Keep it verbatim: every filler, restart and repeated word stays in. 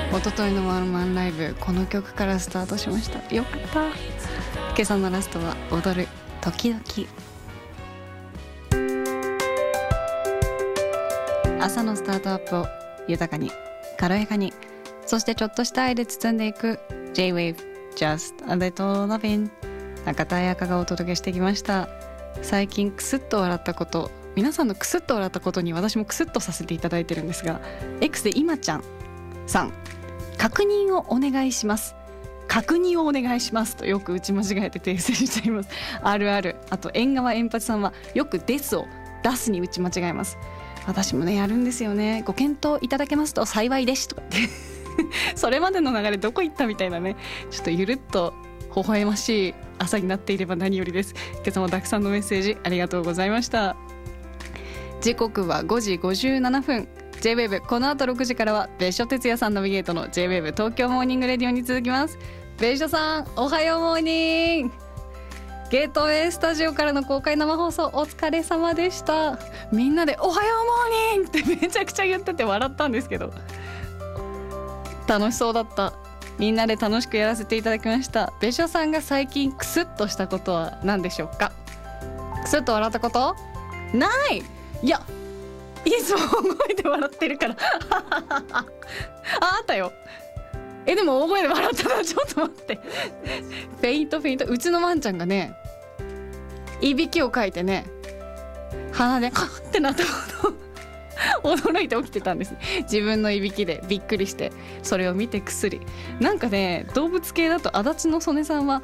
一昨日のワンマンライブ、この曲からスタートしました。よかった。今朝のラストは踊る時々。朝のスタートアップを豊かに軽やかに、そしてちょっとした愛で包んでいく J-Wave Just a Little Lovin'、 中田彩香がお届けしてきました。最近クスッと笑ったこと、皆さんのクスッと笑ったことに私もクスッとさせていただいてるんですが、 X で今ちゃんさん、確認をお願いします、確認をお願いしますとよく打ち間違えて訂正しています。あるある。あと縁側円八さんはよくですを出すに打ち間違えます。私もねやるんですよね。ご検討いただけますと幸いですとかってそれまでの流れどこ行ったみたいなね、ちょっとゆるっと微笑ましい朝になっていれば何よりです。今朝もたくさんのメッセージありがとうございました。時刻はごじごじゅうななふん。 J-Wave、 この後ろくじからは別所哲也さんナビゲートの J-Wave 東京モーニングレディオに続きます。別所さんおはようモーニング。ゲートウェイスタジオからの公開生放送お疲れ様でした。みんなでおはようモーニングってめちゃくちゃ言ってて笑ったんですけど、楽しそうだった。みんなで楽しくやらせていただきました。別所さんが最近クスッとしたことは何でしょうか。クスッと笑ったことない。いや、いつも大声で笑ってるからあ、あったよ。え、でも大声で笑ったな。ちょっと待ってフェイントフェイント。うちのワンちゃんがね、いびきをかいてね、鼻でカッってなったこと驚いて起きてたんです。自分のいびきでびっくりして、それを見てくすり。なんかね、動物系だと足立の曽根さんは